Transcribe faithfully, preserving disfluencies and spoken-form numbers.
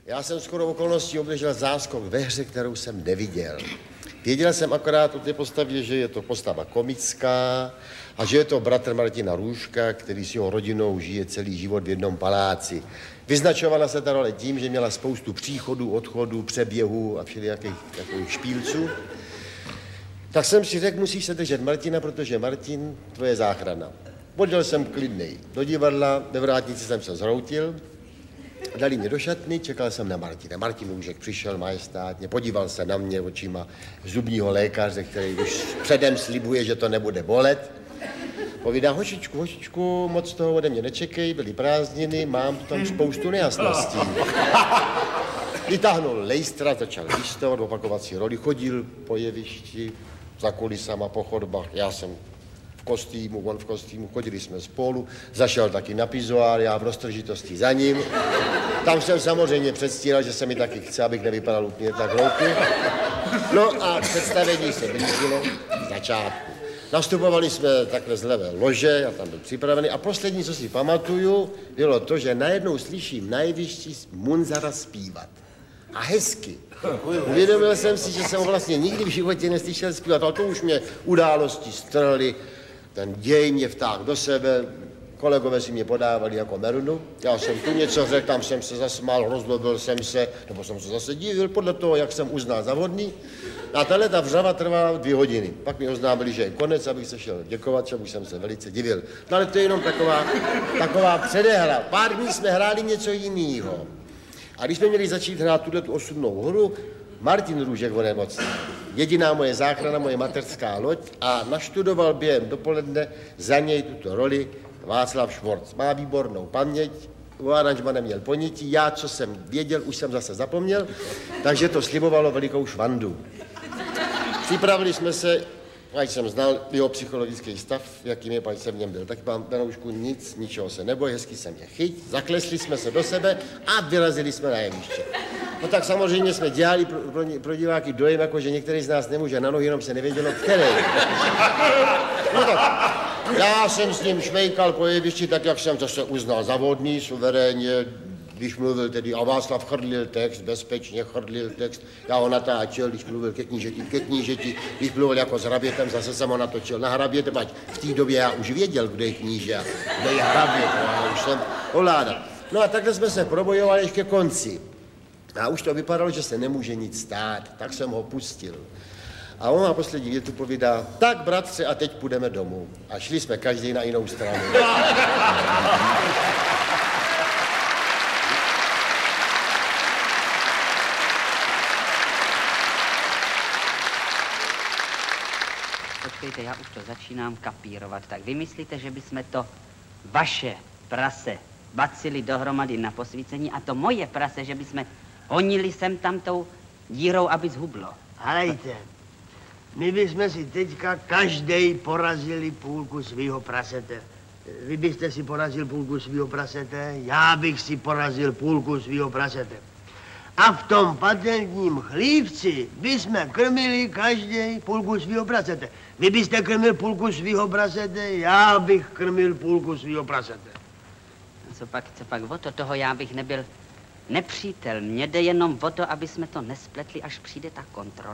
Já jsem skoro okolností obdržel záskok ve hře, kterou jsem neviděl. Věděl jsem akorát o té postavě, že je to postava komická a že je to bratr Martina Růžka, který s jeho rodinou žije celý život v jednom paláci. Vyznačovala se ta role tím, že měla spoustu příchodů, odchodů, přeběhů a všelijakých takových špílců. Tak jsem si řekl, musíš se držet Martina, protože Martin, tvoje záchrana. Odjel jsem klidnej do divadla, ve vrátnici jsem se zhroutil, dali mě do šatny, čekal jsem na Martina. Martin Růžek přišel majestátně, podíval se na mě očima zubního lékaře, který už předem slibuje, že to nebude bolet. Povídá, hošičku, hošičku, moc toho ode mě nečekej, byly prázdniny, mám tam spoustu nejasností. Vytáhnul lejstra, začal listovat, opakovací roli, chodil po jevišti, za kulisama, po chodbách, já jsem v kostýmu, on v kostýmu, chodili jsme spolu, zašel taky na pizoár, já v roztržitosti za ním. Tam jsem samozřejmě předstíral, že se mi taky chce, abych nevypadal úplně tak hloupě. No a představení se blížilo z začátku. Nastupovali jsme takhle z levé lože, já tam byl připravený a poslední, co si pamatuju, bylo to, že najednou slyším na jevišti Munzara zpívat. A hezky. Uvědomil jsem si, že jsem vlastně nikdy v životě neslyšel zpívat, ale to už mě události strhly, ten děj mě vtáhl do sebe, kolegové si mě podávali jako merunu, já jsem tu něco řekl, tam jsem se zasmál, rozlobil jsem se, nebo jsem se zase divil podle toho, jak jsem uznal za vhodný. A tahle ta vřava trvala dvě hodiny. Pak mi oznámili, že je konec, abych se šel děkovat, čemu jsem se velice divil. No ale to je jenom taková, taková předehra. Pár dní jsme hráli něco jiného. A když jsme měli začít hrát tuhle tu osudnou hru, Martin Růžek onemocněl. Jediná moje záchrana, moje mateřská loď a naštudoval během dopoledne za něj tuto roli Václav Švorc. Má výbornou paměť, o aranžma neměl ponětí, já, co jsem věděl, už jsem zase zapomněl, takže to slibovalo velikou švandu. Připravili jsme se, ať jsem znal jeho psychologický stav, jakým je, pač jsem v něm byl. Tak pán Benoušku, nic, ničeho se neboj, hezky jsem je chyť, zaklesli jsme se do sebe a vyrazili jsme na jeviště. No tak samozřejmě jsme dělali pro, pro, pro diváky dojem, jako že některý z nás nemůže na nohy, jenom se nevědělo, který. No tak, já jsem s ním šmejkal po jevišti, tak jak jsem zase uznal za vhodný, suverénně, když mluvil tedy, a Václav chrlil text, bezpečně chrlil text, já ho natáčel, když mluvil ke knížeti, ke knížeti, když mluvil jako s hrabětem, zase jsem ho natočil na hraběte, ať v té době já už věděl, kdo je kníže a kdo je hrabět, já už jsem ovládal. No a takhle jsme se probojovali ještě ke konci. A už to vypadalo, že se nemůže nic stát, tak jsem ho pustil. A on na poslední větu povídá, tak bratře, a teď půjdeme domů. A šli jsme každý na jinou stranu. Počkejte, já už to začínám kapírovat. Tak vy myslíte, že bychom to vaše prase bacili dohromady na posvícení a to moje prase, že bychom honili sem tam tou dírou, aby zhublo. Halejte, my bychom si teďka každej porazili půlku svýho prasete. Vy byste si porazil půlku svýho prasete, já bych si porazil půlku svýho prasete. A v tom patentním chlívci bychom krmili každej půlku svýho prasete. Vy byste krmil půlku svýho prasete, já bych krmil půlku svýho prasete. Co pak, co pak o to, toho já bych nebyl nepřítel. Mně jde jenom o to, aby jsme to nespletli, až přijde ta kontrola.